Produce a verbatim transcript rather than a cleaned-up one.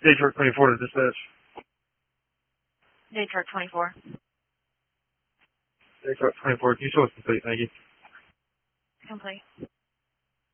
Day truck twenty-four to dispatch. Day truck twenty-four. Day truck twenty-four, can you show us complete? Thank you. Complete.